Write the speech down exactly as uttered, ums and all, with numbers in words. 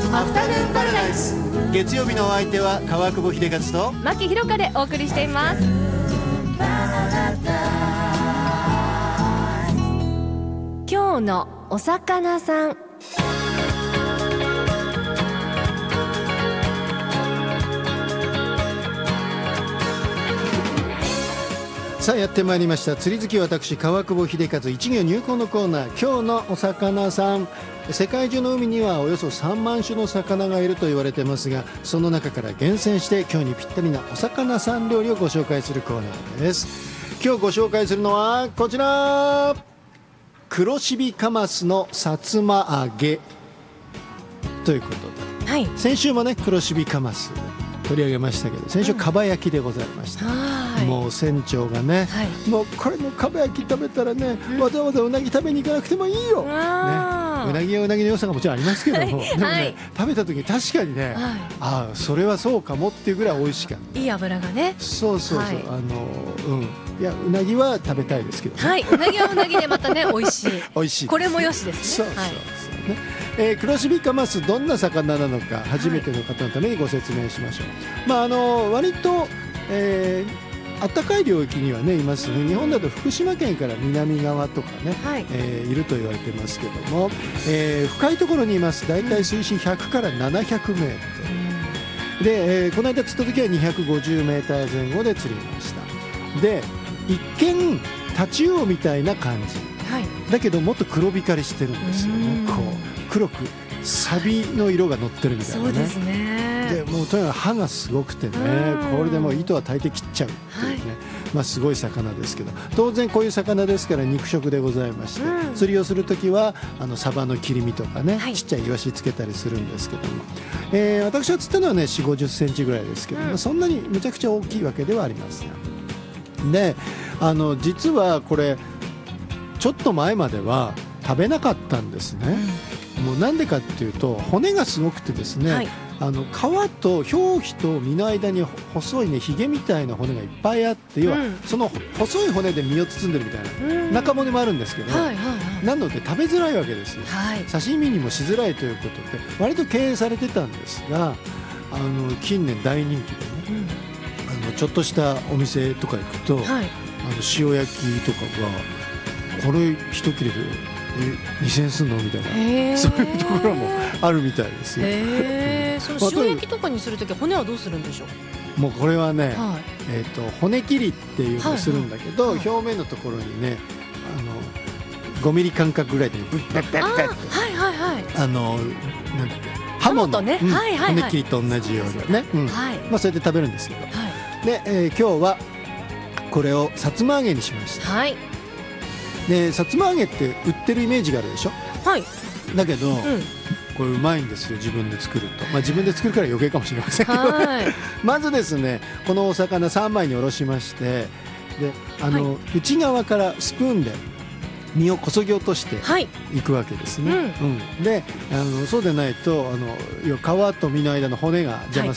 アフタヌーンパラダイス。月曜日のお相手は川久保秀和と牧弘香でお送りしています。今日のお魚さん。 さあやってまいりました。釣り好き私川久保秀和一行入魂のコーナー、今日のお魚さん。世界中の海にはおよそさんまん種の魚がいると言われてますが、その中から厳選して今日にぴったりなお魚さん料理をご紹介するコーナーです。今日ご紹介するのはこちら、黒シビカマスのさつま揚げということで、はい、先週もね黒シビカマス取り上げましたけど、先週かば焼きでございました、うん、もう船長がね、はい、もうこれのかば焼き食べたらね、うん、わざわざうなぎ食べに行かなくてもいいよ、ね、うなぎはうなぎの良さがもちろんありますけども、はい、でもね、はい、食べた時に確かにね、はい、ああそれはそうかもっていうぐらい美味しかった。 いい油がね。そうそうそう、はい、 あのうんいやうなぎは食べたいですけど、ね、 はい、うなぎはうなぎでまたね美味しい美味しい、 これもよしですね。 そうそうそう、ね、えー、黒シビカマスどんな魚なのか初めての方のためにご説明しましょう、はい。まああの割と、えー、暖かい領域にはねいますね。日本だと福島県から南側とかね、はい、えー、いると言われてますけども、えー、深いところにいます。だいたい水深ひゃくからななひゃくメートル、うん、で、えー、この間釣った時はにひゃくごじゅうメーター前後で釣りました。で一見タチウオみたいな感じ、はい、だけどもっと黒光りしてるんですよね。こう黒くサビの色が乗ってるみたいなね。そうですね。でもうとにかく歯がすごくてね、これでもう糸は大抵切っちゃうっていうね、はい、まあすごい魚ですけど、当然こういう魚ですから肉食でございまして、うん、釣りをするときはあのサバの切り身とかね、はい、ちっちゃいイワシつけたりするんですけども、えー、私が釣ったのはねよんじゅうごじゅっセンチぐらいですけど、うん、そんなにめちゃくちゃ大きいわけではありません。であの実はこれちょっと前までは食べなかったんですね、うん、もうなんでかっていうと骨がすごくてですね、はい、あの皮と表皮と身の間に細いねひげみたいな骨がいっぱいあって、要はその細い骨で身を包んでるみたいな、うん、中骨もあるんですけど、はいはいはい、なので食べづらいわけですよ、はい、刺身にもしづらいということで割と敬遠されてたんですが、あの近年大人気でね、うん、あのちょっとしたお店とか行くと、はい、あの塩焼きとかがこれ一切れでにせんえんすんのみたいな、そういうところもあるみたいですよ。 へその塩焼きとかにするとき骨はどうするんでしょう。 もうこれはね、はい、えーと骨切りっていうのをするんだけど、はいはい、表面のところにねあのごミリ間隔ぐらいでブッブッブッブッって、はいはいはい、あのなんだっけハモの、ね、うん、はいはいはい、骨切りと同じようにね、うん、はい、まあそれで食べるんですけど、はい、で、えー、今日はこれをさつま揚げにしました。はい。でさつま揚げって売ってるイメージがあるでしょ。はい。だけど、うん、これうまいんですよ自分で作ると。まあ自分で作るから余計かもしれませんけど、はいまずですねこのお魚さんまいにおろしまして、であの、はい、内側からスプーンで身をこそぎ落としていくわけですね、はい、うんうん、であのそうでないとあの皮と身の間の骨が邪魔